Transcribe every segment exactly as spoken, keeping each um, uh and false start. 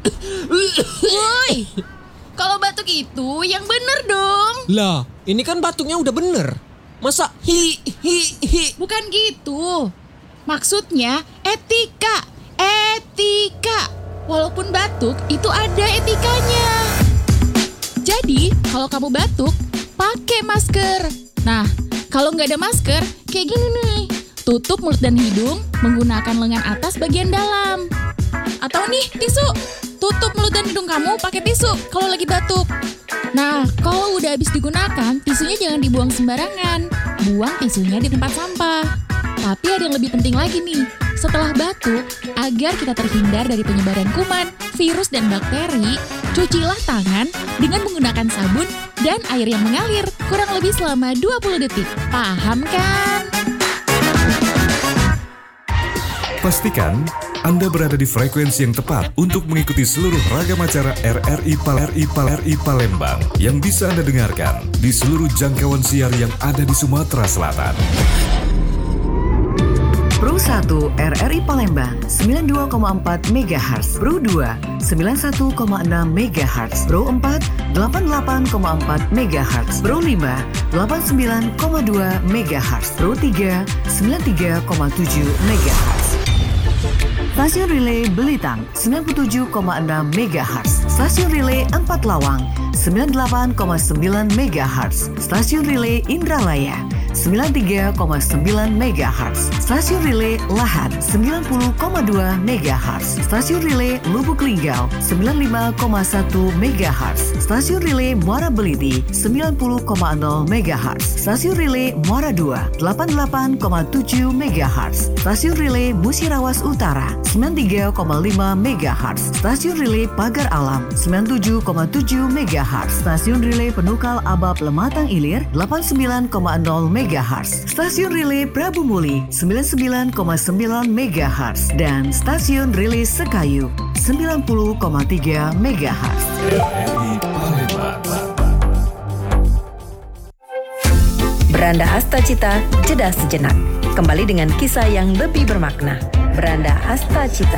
Woi, kalau batuk itu yang bener dong. Lah, ini kan batuknya udah bener. Masa hi hi hi? Bukan gitu. Maksudnya etika. Etika. Walaupun batuk itu ada etikanya. Jadi, kalau kamu batuk, pakai masker. Nah, kalau nggak ada masker, kayak gini nih. Tutup mulut dan hidung menggunakan lengan atas bagian dalam. Atau nih, tisu. Tutup mulut dan hidung kamu pakai tisu kalau lagi batuk. Nah, kalau udah habis digunakan, tisunya jangan dibuang sembarangan. Buang tisunya di tempat sampah. Tapi ada yang lebih penting lagi nih. Setelah batuk, agar kita terhindar dari penyebaran kuman, virus, dan bakteri, cucilah tangan dengan menggunakan sabun dan air yang mengalir kurang lebih selama dua puluh detik. Paham kan? Pastikan Anda berada di frekuensi yang tepat untuk mengikuti seluruh ragam acara R R I Pal R I Pal R I Palembang yang bisa Anda dengarkan di seluruh jangkauan siar yang ada di Sumatera Selatan. Pro satu R R I Palembang sembilan puluh dua koma empat megahertz, Pro dua sembilan puluh satu koma enam megahertz, Pro empat delapan puluh delapan koma empat megahertz, Pro lima delapan puluh sembilan koma dua megahertz, Pro tiga sembilan puluh tiga koma tujuh megahertz. Stasiun Relay Belitang sembilan puluh tujuh koma enam megahertz, Stasiun Relay Empat Lawang sembilan puluh delapan koma sembilan megahertz, Stasiun Relay Indralaya sembilan puluh tiga koma sembilan megahertz, Stasiun Relay Lahat sembilan puluh koma dua megahertz, Stasiun Relay Lubuk Linggau sembilan puluh lima koma satu megahertz, Stasiun Relay Muara Beliti sembilan puluh koma nol megahertz, Stasiun Relay Muara dua delapan puluh delapan koma tujuh megahertz, Stasiun Relay Musirawas Utara sembilan puluh tiga koma lima megahertz, Stasiun Relay Pagar Alam sembilan puluh tujuh koma tujuh megahertz, Stasiun Relay Penukal Abab Lematang Ilir delapan puluh sembilan koma nol megahertz, Stasiun Relay Prabu Muli sembilan puluh sembilan koma sembilan megahertz, dan Stasiun Relay Sekayu sembilan puluh koma tiga megahertz. R R I Palembang. Beranda Hasta Cita, jeda sejenak. Kembali dengan kisah yang lebih bermakna. Beranda Hasta Cita.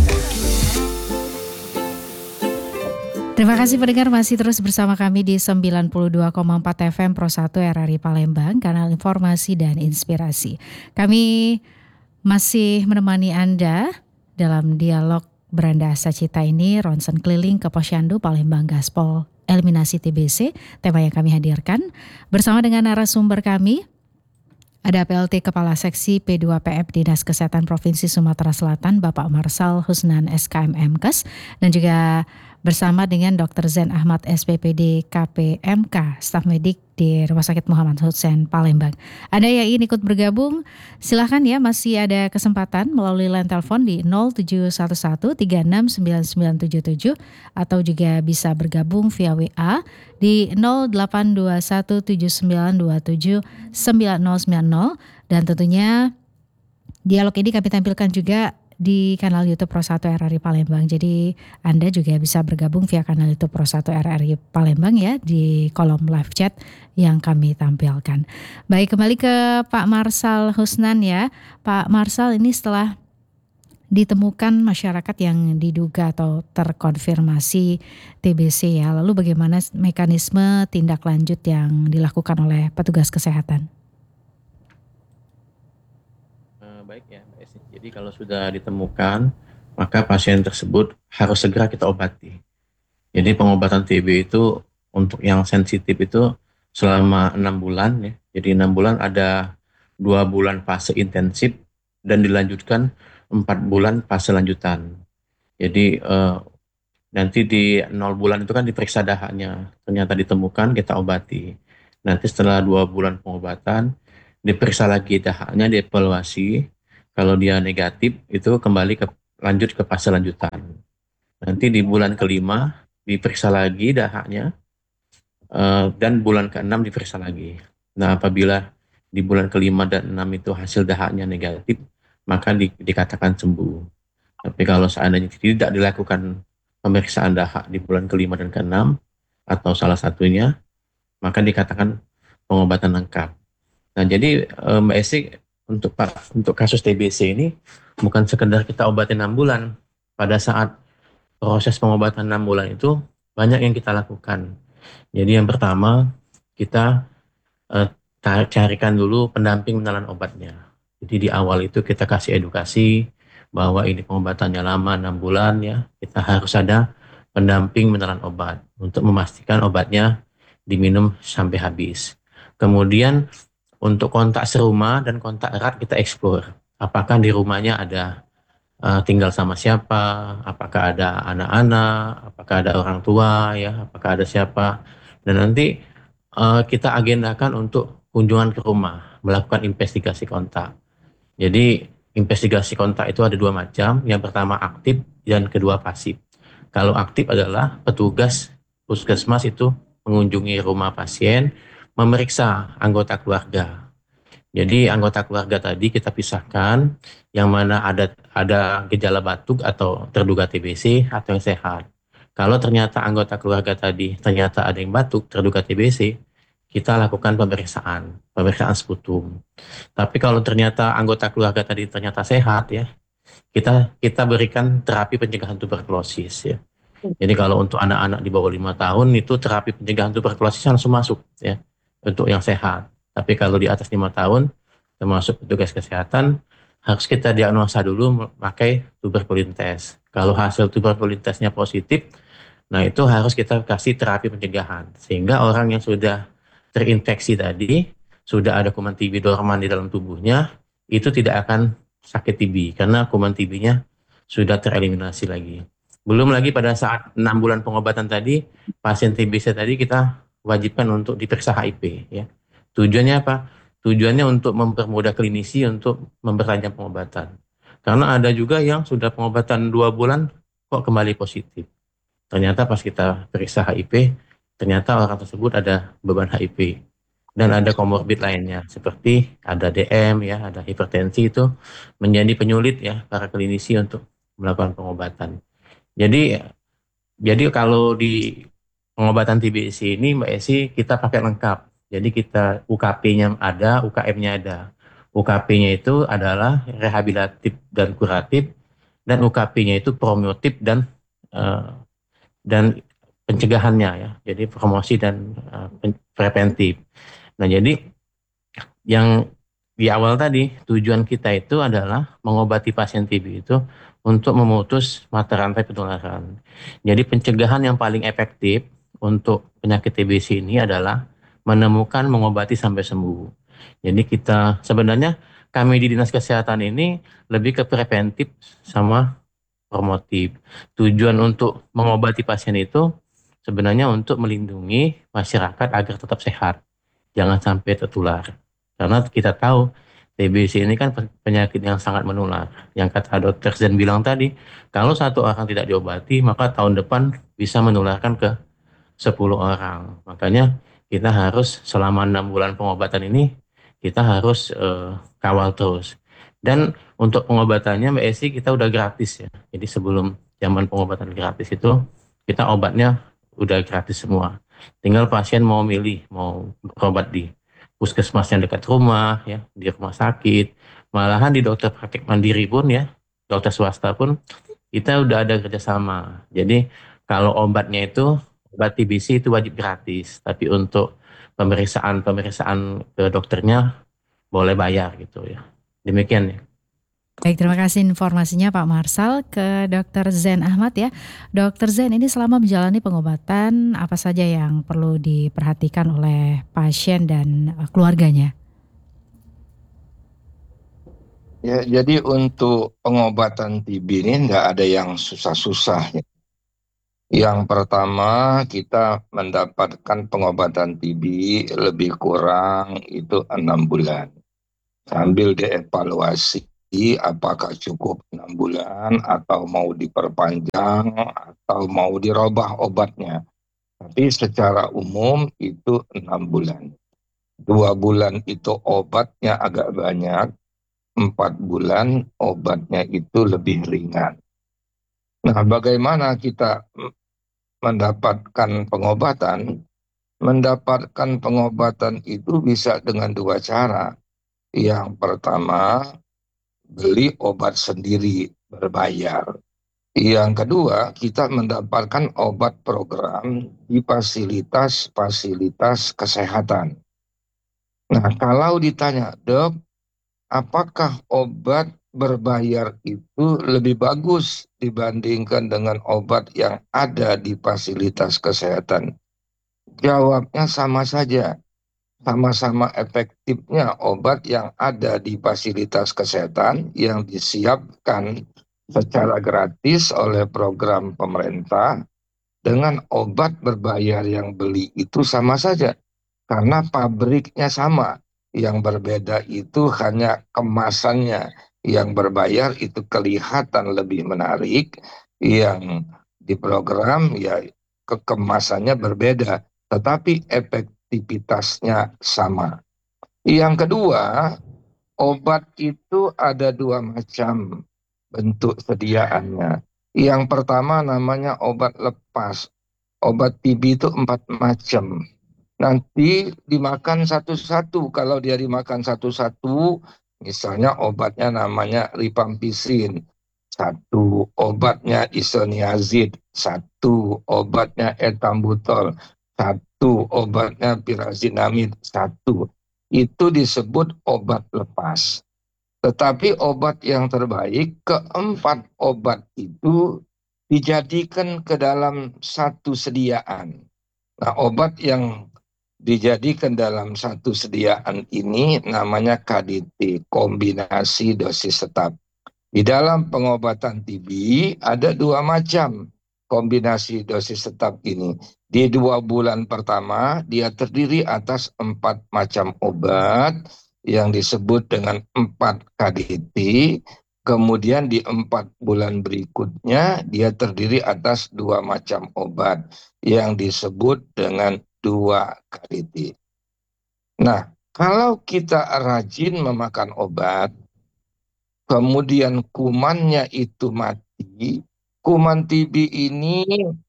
Terima kasih pendengar masih terus bersama kami di sembilan puluh dua koma empat F M Pro satu R R I Palembang, kanal informasi dan inspirasi. Kami masih menemani Anda dalam dialog Beranda Hasta Cita ini, ronsen keliling ke Posyandu Palembang Gaspol Eliminasi T B C, tema yang kami hadirkan bersama dengan narasumber kami. Ada P L T Kepala Seksi P dua P F Dinas Kesehatan Provinsi Sumatera Selatan, Bapak Marsal Husnan S K M M Kes, dan juga bersama dengan Dokter Zen Ahmad S P P D K P M K, staf medik di Rumah Sakit Muhammad Hussein Palembang. Anda yang ingin ikut bergabung, silakan ya, masih ada kesempatan melalui line telepon di nol tujuh satu satu tiga enam sembilan sembilan tujuh tujuh atau juga bisa bergabung via W A di nol delapan dua satu tujuh sembilan dua tujuh sembilan nol sembilan nol, dan tentunya dialog ini kami tampilkan juga di kanal YouTube Pro satu R R I Palembang. Jadi Anda juga bisa bergabung via kanal YouTube Pro satu R R I Palembang ya, di kolom live chat yang kami tampilkan. Baik, kembali ke Pak Marsal Husnan ya. Pak Marsal, ini setelah ditemukan masyarakat yang diduga atau terkonfirmasi T B C ya, lalu bagaimana mekanisme tindak lanjut yang dilakukan oleh petugas kesehatan? Baik ya, Mbak Esi. Jadi kalau sudah ditemukan, maka pasien tersebut harus segera kita obati. Jadi pengobatan T B itu untuk yang sensitif itu selama enam bulan ya. Jadi enam bulan ada dua bulan fase intensif dan dilanjutkan empat bulan fase lanjutan. Jadi eh, nanti di nol bulan itu kan diperiksa dahaknya, ternyata ditemukan, kita obati. Nanti setelah dua bulan pengobatan diperiksa lagi dahaknya, dievaluasi. Kalau dia negatif itu kembali ke lanjut ke fase lanjutan. Nanti di bulan kelima diperiksa lagi dahaknya, uh, dan bulan keenam diperiksa lagi. Nah, apabila di bulan kelima dan enam itu hasil dahaknya negatif, maka di, dikatakan sembuh. Tapi kalau seandainya tidak dilakukan pemeriksaan dahak di bulan kelima dan keenam atau salah satunya, maka dikatakan pengobatan lengkap. Nah, jadi uh, Mbak Esi, Untuk untuk kasus T B C ini bukan sekedar kita obatin enam bulan. Pada saat proses pengobatan enam bulan itu banyak yang kita lakukan. Jadi yang pertama, kita eh, carikan dulu pendamping menelan obatnya. Jadi di awal itu kita kasih edukasi bahwa ini pengobatannya lama enam bulan ya. Kita harus ada pendamping menelan obat untuk memastikan obatnya diminum sampai habis. Kemudian untuk kontak serumah dan kontak erat kita eksplor. Apakah di rumahnya ada eh, tinggal sama siapa, apakah ada anak-anak, apakah ada orang tua ya, apakah ada siapa. Dan nanti eh, kita agendakan untuk kunjungan ke rumah, melakukan investigasi kontak. Jadi investigasi kontak itu ada dua macam, yang pertama aktif dan kedua pasif. Kalau aktif adalah petugas puskesmas itu mengunjungi rumah pasien, memeriksa anggota keluarga. Jadi anggota keluarga tadi kita pisahkan, yang mana ada ada gejala batuk atau terduga T B C atau yang sehat. Kalau ternyata anggota keluarga tadi ternyata ada yang batuk, terduga T B C, kita lakukan pemeriksaan, pemeriksaan sputum. Tapi kalau ternyata anggota keluarga tadi ternyata sehat ya, kita kita berikan terapi pencegahan tuberkulosis ya. Jadi kalau untuk anak-anak di bawah lima tahun itu terapi pencegahan tuberkulosis langsung masuk ya untuk yang sehat. Tapi kalau di atas lima tahun termasuk petugas kesehatan harus kita diagnosa dulu memakai tuberkulin test. Kalau hasil tuberkulin testnya positif, nah itu harus kita kasih terapi pencegahan sehingga orang yang sudah terinfeksi tadi, sudah ada kuman T B dorman di dalam tubuhnya, itu tidak akan sakit T B karena kuman T B-nya sudah tereliminasi lagi. Belum lagi pada saat enam bulan pengobatan tadi, pasien T B C tadi kita wajibkan untuk diperiksa H I P ya. Tujuannya apa? Tujuannya untuk mempermudah klinisi untuk memperpanjang pengobatan. Karena ada juga yang sudah pengobatan dua bulan kok kembali positif. Ternyata pas kita periksa H I P, ternyata orang tersebut ada beban H I P. Dan ada komorbid lainnya, seperti ada D M, ya, ada hipertensi, itu menjadi penyulit ya para klinisi untuk melakukan pengobatan. Jadi, jadi kalau di pengobatan T B C ini Mbak Esi kita pakai lengkap. Jadi kita U K P-nya ada, U K M-nya ada. U K P-nya itu adalah rehabilitatif dan kuratif, dan U K P-nya itu promotif dan uh, dan pencegahannya ya. Jadi promosi dan uh, preventif. Nah, jadi yang di awal tadi tujuan kita itu adalah mengobati pasien T B itu untuk memutus mata rantai penularan. Jadi pencegahan yang paling efektif untuk penyakit T B C ini adalah menemukan, mengobati sampai sembuh. Jadi kita sebenarnya kami di Dinas Kesehatan ini lebih ke preventif sama promotif. Tujuan untuk mengobati pasien itu sebenarnya untuk melindungi masyarakat agar tetap sehat, jangan sampai tertular. Karena kita tahu T B C ini kan penyakit yang sangat menular. Yang kata dokter Zen bilang tadi, kalau satu orang tidak diobati, maka tahun depan bisa menularkan ke sepuluh orang. Makanya kita harus selama enam bulan pengobatan ini, kita harus uh, kawal terus. Dan untuk pengobatannya Mbak Esi kita udah gratis ya. Jadi sebelum zaman pengobatan gratis itu, kita obatnya udah gratis semua. Tinggal pasien mau milih, mau berobat di puskesmas yang dekat rumah, ya, di rumah sakit, malahan di dokter praktik mandiri pun ya, dokter swasta pun, kita udah ada kerjasama. Jadi kalau obatnya itu, obat T B C itu wajib gratis, tapi untuk pemeriksaan-pemeriksaan ke dokternya boleh bayar gitu ya. Demikian ya. Baik, terima kasih informasinya Pak Marsal. Ke Dokter Zen Ahmad ya. Dokter Zen, ini selama menjalani pengobatan apa saja yang perlu diperhatikan oleh pasien dan keluarganya? Ya, jadi untuk pengobatan T B ini nggak ada yang susah-susah. Yang pertama, kita mendapatkan pengobatan T B lebih kurang itu enam bulan. Sambil dievaluasi apakah cukup enam bulan atau mau diperpanjang atau mau dirubah obatnya. Tapi secara umum itu enam bulan. Dua bulan itu obatnya agak banyak, empat bulan obatnya itu lebih ringan. Nah, bagaimana kita mendapatkan pengobatan? Mendapatkan pengobatan itu bisa dengan dua cara. Yang pertama, beli obat sendiri berbayar. Yang kedua, kita mendapatkan obat program di fasilitas-fasilitas kesehatan. Nah, kalau ditanya, Dok, apakah obat berbayar itu lebih bagus dibandingkan dengan obat yang ada di fasilitas kesehatan? Jawabnya sama saja. Sama-sama efektifnya obat yang ada di fasilitas kesehatan yang disiapkan secara gratis oleh program pemerintah dengan obat berbayar yang beli itu sama saja. Karena pabriknya sama. Yang berbeda itu hanya kemasannya. Yang berbayar itu kelihatan lebih menarik. Yang di program ya kekemasannya berbeda. Tetapi efektivitasnya sama. Yang kedua, obat itu ada dua macam bentuk sediaannya. Yang pertama namanya obat lepas. Obat T B itu empat macam. Nanti dimakan satu-satu. Kalau dia dimakan satu-satu, misalnya obatnya namanya rifampicin, satu. Obatnya isoniazid, satu. Obatnya etambutol, satu. Obatnya pirazinamid, satu. Itu disebut obat lepas. Tetapi obat yang terbaik, keempat obat itu dijadikan ke dalam satu sediaan. Nah, obat yang dijadikan dalam satu sediaan ini namanya K D T, kombinasi dosis tetap. Di dalam pengobatan T B ada dua macam kombinasi dosis tetap ini. Di dua bulan pertama dia terdiri atas empat macam obat yang disebut dengan empat K D T. Kemudian di empat bulan berikutnya dia terdiri atas dua macam obat yang disebut dengan dua K D T. Nah, kalau kita rajin memakan obat, kemudian kumannya itu mati, kuman T B ini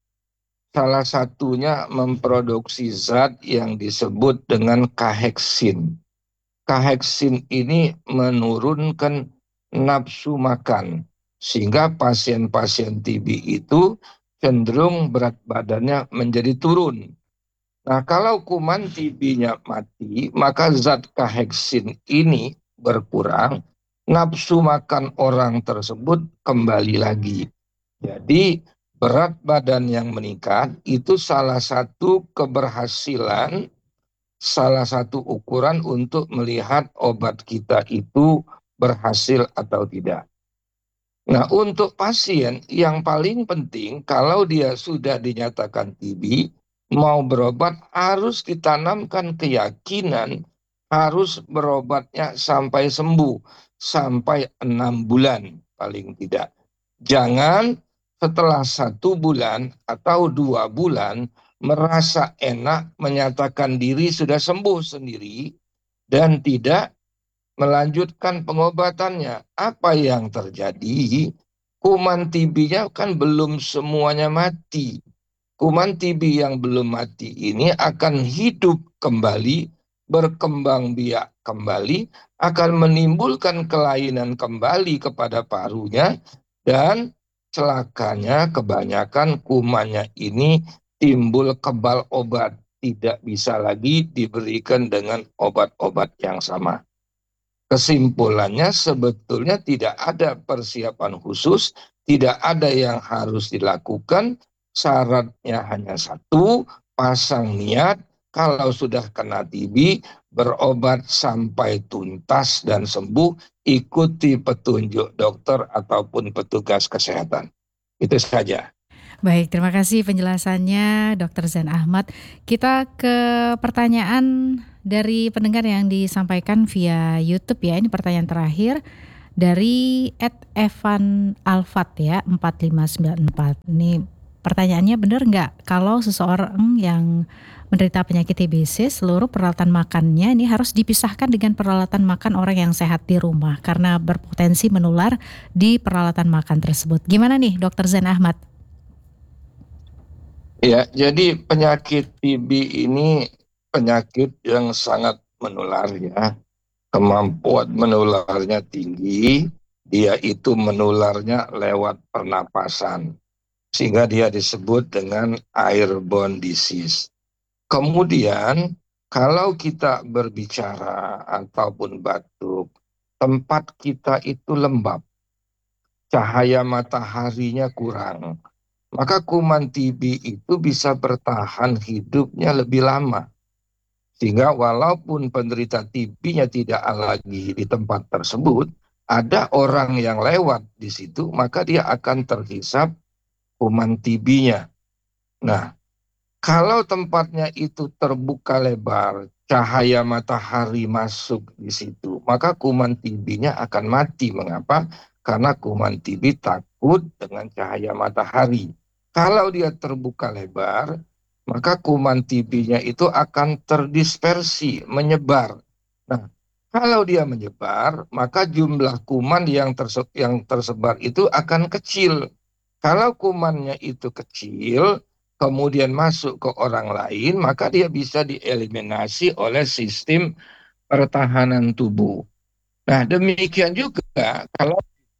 salah satunya memproduksi zat yang disebut dengan kaheksin. Kaheksin ini menurunkan nafsu makan, sehingga pasien-pasien T B itu cenderung berat badannya menjadi turun. Nah, kalau kuman T B-nya mati, maka zat kaheksin ini berkurang, nafsu makan orang tersebut kembali lagi. Jadi, berat badan yang meningkat itu salah satu keberhasilan, salah satu ukuran untuk melihat obat kita itu berhasil atau tidak. Nah, untuk pasien yang paling penting kalau dia sudah dinyatakan T B, mau berobat harus ditanamkan keyakinan harus berobatnya sampai sembuh, sampai enam bulan paling tidak. Jangan setelah satu bulan atau dua bulan merasa enak menyatakan diri sudah sembuh sendiri dan tidak melanjutkan pengobatannya. Apa yang terjadi? Kuman T B-nya kan belum semuanya mati. Kuman T B yang belum mati ini akan hidup kembali, berkembang biak kembali, akan menimbulkan kelainan kembali kepada parunya, dan celakanya kebanyakan kumannya ini timbul kebal obat, tidak bisa lagi diberikan dengan obat-obat yang sama. Kesimpulannya sebetulnya tidak ada persiapan khusus, tidak ada yang harus dilakukan, syaratnya hanya satu, pasang niat, kalau sudah kena T B, berobat sampai tuntas dan sembuh, ikuti petunjuk dokter ataupun petugas kesehatan. Itu saja. Baik, terima kasih penjelasannya Dokter Zain Ahmad. Kita ke pertanyaan dari pendengar yang disampaikan via YouTube ya. Ini pertanyaan terakhir dari et evan alfat ya empat lima sembilan empat. Ini pertanyaannya, benar nggak kalau seseorang yang menderita penyakit T B C seluruh peralatan makannya ini harus dipisahkan dengan peralatan makan orang yang sehat di rumah karena berpotensi menular di peralatan makan tersebut. Gimana nih Dokter Zain Ahmad? Ya, jadi penyakit T B ini penyakit yang sangat menular ya. Kemampuan menularnya tinggi dia itu menularnya lewat pernapasan, sehingga dia disebut dengan airborne disease. Kemudian kalau kita berbicara ataupun batuk, tempat kita itu lembab, cahaya mataharinya kurang, maka kuman T B itu bisa bertahan hidupnya lebih lama. Sehingga walaupun penderita T B-nya tidak lagi di tempat tersebut, ada orang yang lewat di situ, maka dia akan terhisap kuman T B-nya. Nah, kalau tempatnya itu terbuka lebar, cahaya matahari masuk di situ, maka kuman T B-nya akan mati. Mengapa? Karena kuman T B takut dengan cahaya matahari. Kalau dia terbuka lebar, maka kuman T B-nya itu akan terdispersi, menyebar. Nah, kalau dia menyebar, maka jumlah kuman yang, terse yang tersebar itu akan kecil. Kalau kumannya itu kecil, kemudian masuk ke orang lain, maka dia bisa dieliminasi oleh sistem pertahanan tubuh. Nah, demikian juga kalau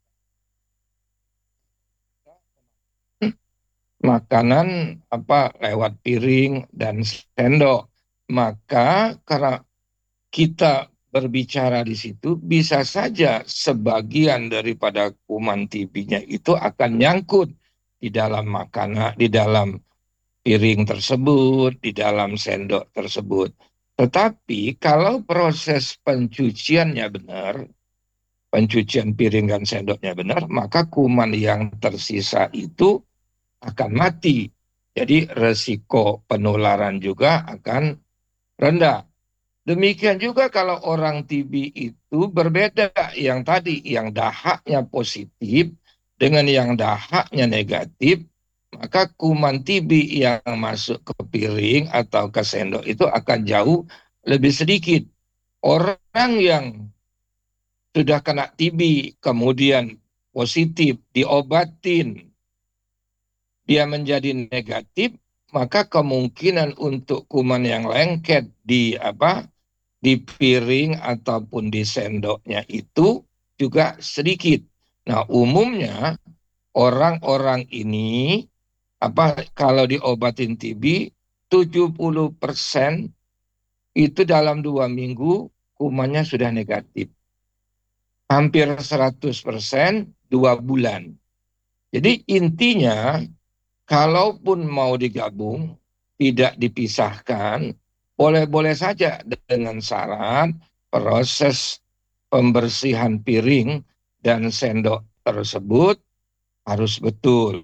makanan apa lewat piring dan sendok, maka karena kita berbicara di situ, bisa saja sebagian daripada kuman T B-nya itu akan nyangkut di dalam makanan, di dalam piring tersebut, di dalam sendok tersebut. Tetapi kalau proses pencuciannya benar, pencucian piring dan sendoknya benar, maka kuman yang tersisa itu akan mati. Jadi resiko penularan juga akan rendah. Demikian juga kalau orang T B itu berbeda, yang tadi yang dahaknya positif dengan yang dahaknya negatif, maka kuman T B yang masuk ke piring atau ke sendok itu akan jauh lebih sedikit. Orang yang sudah kena T B kemudian positif diobatin, dia menjadi negatif, maka kemungkinan untuk kuman yang lengket di apa di piring ataupun di sendoknya itu juga sedikit. Nah, umumnya orang-orang ini apa kalau diobatin T B tujuh puluh persen itu dalam dua minggu kumannya sudah negatif. Hampir seratus persen dua bulan. Jadi intinya kalaupun mau digabung, tidak dipisahkan, boleh-boleh saja dengan syarat proses pembersihan piring dan sendok tersebut harus betul.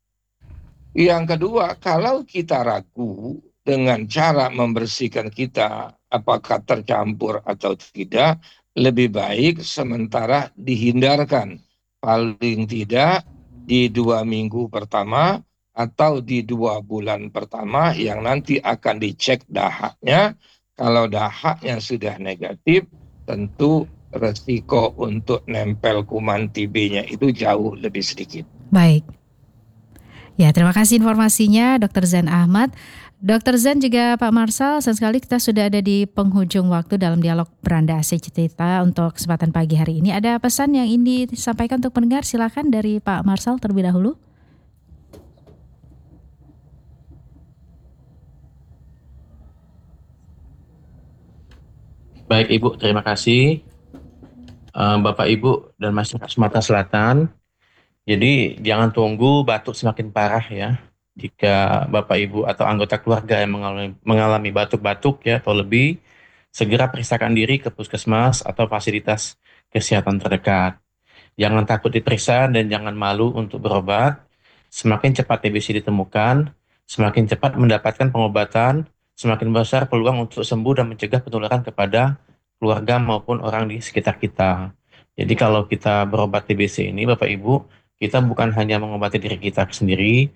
Yang kedua, kalau kita ragu dengan cara membersihkan kita, apakah tercampur atau tidak, lebih baik sementara dihindarkan. Paling tidak di dua minggu pertama atau di dua bulan pertama yang nanti akan dicek dahaknya. Kalau dahaknya sudah negatif, tentu resiko untuk nempel kuman T B-nya itu jauh lebih sedikit. Baik. Ya, terima kasih informasinya Dokter Zain Ahmad. Dokter Zain juga Pak Marsal, sayang sekali kita sudah ada di penghujung waktu dalam dialog Beranda Asih Cita untuk kesempatan pagi hari ini. Ada pesan yang ingin disampaikan untuk pendengar? Silakan dari Pak Marsal terlebih dahulu. Baik Ibu, terima kasih. Bapak Ibu dan masyarakat Sumatera Selatan. Jadi jangan tunggu batuk semakin parah ya. Jika Bapak Ibu atau anggota keluarga yang mengalami, mengalami batuk-batuk ya atau lebih, segera periksakan diri ke puskesmas atau fasilitas kesehatan terdekat. Jangan takut diperiksa dan jangan malu untuk berobat. Semakin cepat T B C ditemukan, semakin cepat mendapatkan pengobatan, semakin besar peluang untuk sembuh dan mencegah penularan kepada keluarga maupun orang di sekitar kita. Jadi kalau kita berobat T B C ini Bapak Ibu, kita bukan hanya mengobati diri kita sendiri,